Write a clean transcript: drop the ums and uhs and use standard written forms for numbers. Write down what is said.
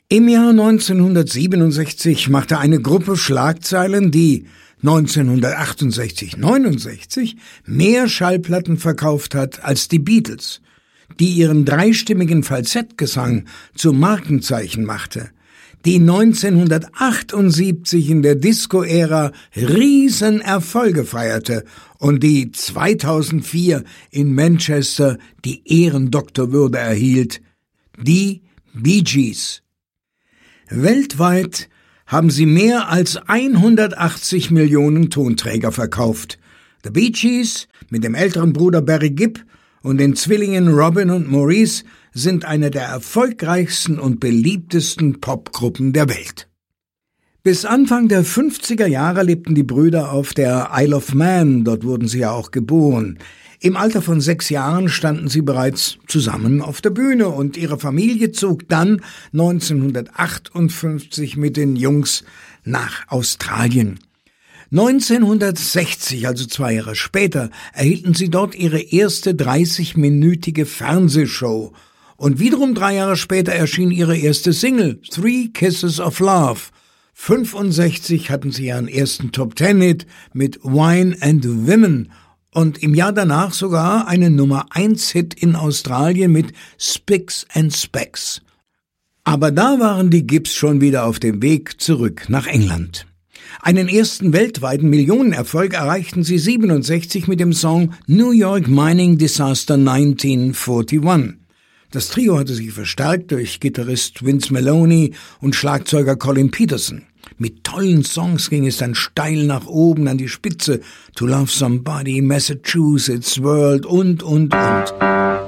Im Jahr 1967 machte eine Gruppe Schlagzeilen, die 1968/69 mehr Schallplatten verkauft hat als die Beatles, die ihren dreistimmigen Falsettgesang zum Markenzeichen machte, die 1978 in der Disco-Ära Riesenerfolge feierte und die 2004 in Manchester die Ehrendoktorwürde erhielt, die Bee Gees. Weltweit haben sie mehr als 180 Millionen Tonträger verkauft. The Bee Gees mit dem älteren Bruder Barry Gibb und den Zwillingen Robin und Maurice sind eine der erfolgreichsten und beliebtesten Popgruppen der Welt. Bis Anfang der 50er Jahre lebten die Brüder auf der Isle of Man, dort wurden sie ja auch geboren. Im Alter von 6 Jahren standen sie bereits zusammen auf der Bühne und ihre Familie zog dann 1958 mit den Jungs nach Australien. 1960, also 2 Jahre später, erhielten sie dort ihre erste 30-minütige Fernsehshow. Und wiederum 3 Jahre später erschien ihre erste Single, Three Kisses of Love. 65 hatten sie ihren ersten Top-10-Hit mit Wine and Women und im Jahr danach sogar einen Nummer-1-Hit in Australien mit Spicks and Specks. Aber da waren die Gibbs schon wieder auf dem Weg zurück nach England. Einen ersten weltweiten Millionenerfolg erreichten sie 67 mit dem Song New York Mining Disaster 1941. Das Trio hatte sich verstärkt durch Gitarrist Vince Maloney und Schlagzeuger Colin Peterson. Mit tollen Songs ging es dann steil nach oben an die Spitze. To Love Somebody, Massachusetts World und.